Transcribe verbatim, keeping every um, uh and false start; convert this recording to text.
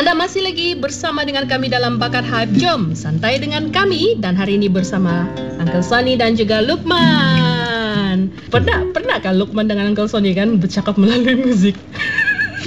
Anda masih lagi bersama dengan kami dalam Bakat Hype. Jom santai dengan kami. Dan hari ini bersama Uncle Sony dan juga Lukman. Pernah, pernah kan Lukman dengan Uncle Sony kan bercakap melalui muzik?